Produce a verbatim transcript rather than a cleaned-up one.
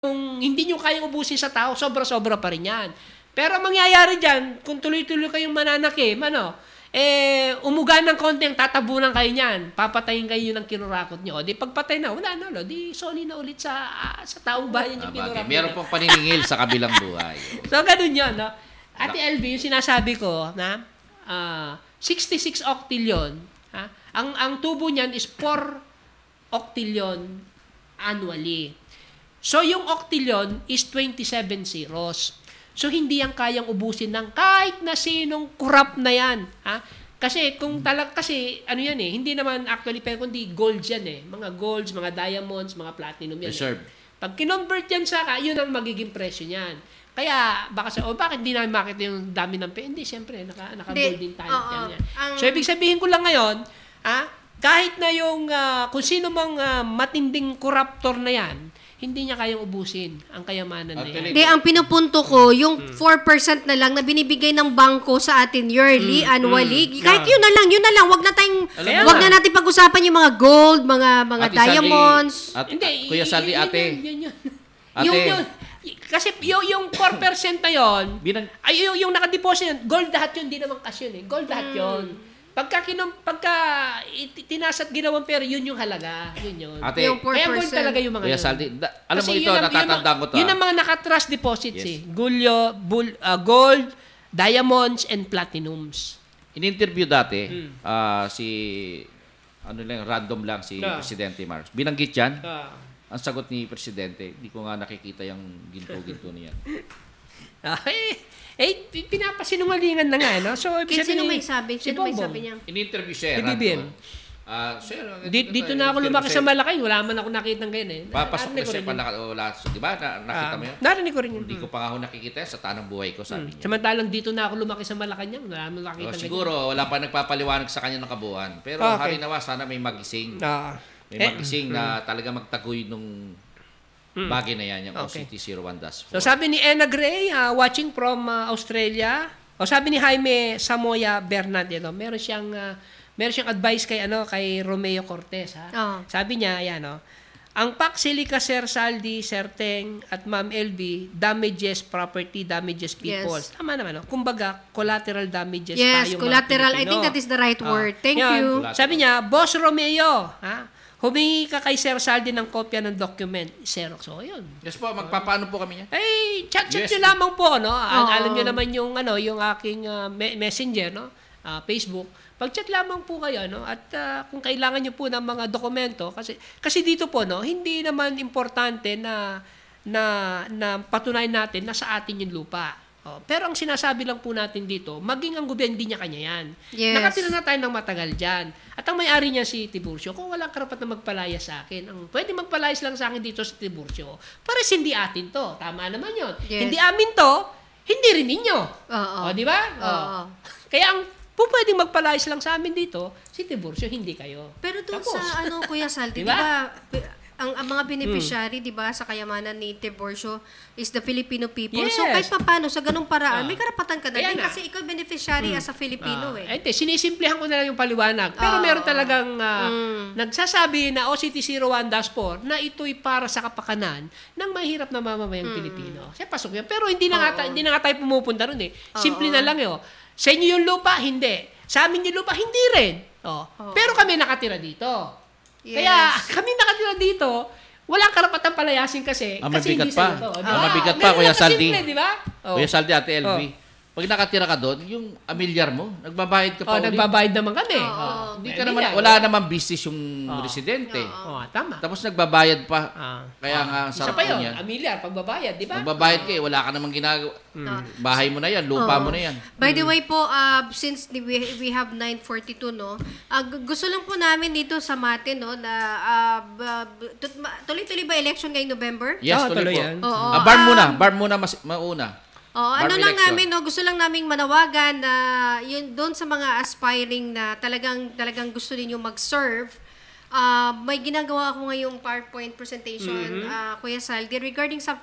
Kung hindi nyo kayang ubusin sa tao, sobra-sobra pa rin yan. Pero ang mangyayari dyan, kung tuloy-tuloy kayong mananakim, ano, eh, umuga ng konti, tatabunan kayo niyan. Papatayin kayo ng kinurakot nyo. O, di pagpatay na, wala na, no? Di soli na ulit sa uh, sa taong bayan yung Ah, kinurakot. meron pong paniningil sa kabilang buhay. So, ganun yun, no? Ate L B, yung sinasabi ko, na uh, sixty-six octillion, ha? Ang, ang tubo niyan is four octillion annually. So, yung octillion is twenty-seven zeros. So, hindi yan kayang ubusin ng kahit na sinong corrupt na yan. Ha? Kasi, kung talag, kasi, ano yan eh, hindi naman actually, pero kundi gold yan eh. Mga golds, mga diamonds, mga platinum yan. Reserve. Eh. Pag kinonvert yan sa, yun ang magiging presyo niyan. Kaya, baka sa, o bakit hindi namin makita yung dami ng pe? Hindi, siyempre, naka, naka-gold din tayo. Uh, yan, yan. Ang, so, ibig sabihin ko lang ngayon, ha, kahit na yung, uh, kung sino mang uh, matinding corruptor na yan, hindi niya kayang ubusin ang kayamanan na yan. Hindi, ang pinupunto ko, yung hmm. four percent na lang na binibigay ng bangko sa atin yearly, hmm. annually, hmm. kahit yun na lang, yun na lang, wag na tayong, Alam wag na. na natin pag-usapan yung mga gold, mga mga Ate diamonds. Sally, at, Hindi, Kuya Sally, yun, ate. Yun, yun, yun. Ate. Yung, yung, kasi yung, yung four percent na yun, Binang, ay yung, yung nakadeposit yun, gold lahat yun, hindi naman cash yun eh. Gold lahat Hmm. yun. Pagka, kinum, pagka tinasat ginawang pera, yun yung halaga. Yun yun. ate, Yung four Kaya percent. gold talaga yung mga Kuya yun. Sally, da, alam Kasi mo ito, yun ang- natatandaan ko to. Yun ah. ang mga naka-trust deposits Yes. eh. Gulyo, bull, uh, gold, diamonds, and platinums. In-interview dati, Hmm. ah, si, ano lang, random lang, si Ah. Presidente Marcos. Binanggit yan, Ah. ang sagot ni Presidente, hindi ko nga nakikita yung ginto-ginto niyan. Ah, eh, eh, pinapasinungalingan na nga, no? So, ibig Sino sabihin, may sabi? si Sino may Bongbong. sabi niya? In-interview siya, Si B B M. random. Ah, sir, Dito, dito na ako lumaki sa Malakay. Wala man ako nakita ng ganyan eh. Papasok Narinig na ko siya rin pa yun. naka, wala, di ba? Na, nakita Ah, mo yun? Narinig ko rin yun. Hindi ko pa nga ako nakikita yan sa tanang buhay ko, sabi niya. Samantalang dito na ako lumaki sa Malacanang. Wala man nakita Oh, ng siguro, wala pa nagpapaliwanag sa kanya ng kabuuan. Pero Okay. hari nawa, sana may magising. ganyan. Ah. May Eh, magising na talaga magtaguy nung bagay na yan, yung Okay. O C T zero one dash So four. sabi ni Enna Gray, ah, watching from ah, Australia. O sabi ni Jaime Samoya Bernat, ano, meron siyang ah, meron siyang advice kay ano kay Romeo Cortez, ha. Oh. Sabi niya, ayan, oh. Ang P A C, Silica, Sir Saldi, Sir Teng, at Ma'am L B, damages property, damages people. Yes. Tama naman, no? Kumbaga, collateral damages Yes, tayong mga collateral. I Pilipino. think that is the right Ah, word. Thank yan. you. Sabi niya, Boss Romeo, ha? Humingi ka kay Sir Saldi ng kopya ng document. Xerox. So, yun. Yes po, magpapaano po kami niyan? Eh, chat-chat Yes. nyo lamang po, no? Al- Oo. Alam nyo naman yung, ano, yung aking ah, me- messenger, no? Ah, Facebook. Pag-chat lamang po kayo, no? At ah, kung kailangan nyo po ng mga dokumento, kasi kasi dito po, no, hindi naman importante na na na patunayan natin na sa atin yung lupa. Oh, pero ang sinasabi lang po natin dito, maging ang gobyerno hindi niya kanya yan. Yes. Nakatira na tayo ng matagal dyan. At ang may-ari niya si Tiburcio, kung walang karapat na magpalaya sa akin, ang pwede magpalayas lang sa akin dito sa Tiburcio, pares hindi atin to. Tama naman yun. Yes. Hindi amin to, hindi rin ninyo. Oo. O, di ba? Oo. Kaya ang po pwedeng magpalayas lang sa amin dito, si Tiburcio, hindi kayo. Pero doon Tapos. sa ano Kuya Saldi, di Diba? ba? pi- Ang, ang mga beneficiary, di ba, sa kayamanan ni Tiburcio is the Filipino people. So Yes. kahit papaano sa ganung Ah. paraan, may karapatan ka na Kaya din nga. kasi ikaw beneficiary as a Filipino Ah, eh. ente, sinisimplihan ko na lang yung paliwanag. Pero Oo. meron talagang ah, Mm. nagsasabi na O C T zero one dash four na ito'y para sa kapakanan ng mahirap na mamamayang Pilipino. Kasi pasok yan. Pero hindi na, nga, ta- Mm. Oo. hindi na nga tayo pumupunta ron eh. Simple Oo. na lang yun. Sa inyo yung lupa, hindi. Sa amin yung lupa, hindi rin. Oh. Oo. Pero kami nakatira dito. Yes. Kaya kami nakatira dito, walang karapatang palayasin kasi. Ah, kasi mabigat hindi sa pa. ito. Di Ah, ba? mabigat pa, Meron Kuya lang kasimple, Saldi. di ba? Oh. Kuya Saldi, Ate L V, Oh. pag nakatira ka doon, yung amilyar mo, nagbabayad ka Oh, pa ulit. nagbabayad naman kami. Oo. Oh. Hindi Eh, ka naman, yan. wala naman business yung Oh. residente. Oh, tama. Tapos nagbabayad pa. Ah. Kaya nga, ang Isa sarap pa po yun, niyan. amilyar, pagbabayad, di ba? Magbabayad ka eh, wala ka namang ginagawa. Bahay mo na yan, lupa Oo. mo na yan. By the way po, uh, since the- we, we have nine forty-two, no, uh, gu- gusto lang po namin dito sa Mate, no, na uh, b- b- tut- ma- tuloy-tuloy ba election ngayong November? Yes, Oo, tuloy tuloy po. yan. Oo. Ah, barn um, muna, barn muna mas, mauna. Oh, ano Barn lang election. namin, no, gusto lang naming manawagan na yun doon sa mga aspiring na talagang talagang gusto niyo mag-serve. Uh, may ginagawa ako ngayong PowerPoint presentation, uh, Kuya Saldi, regarding sa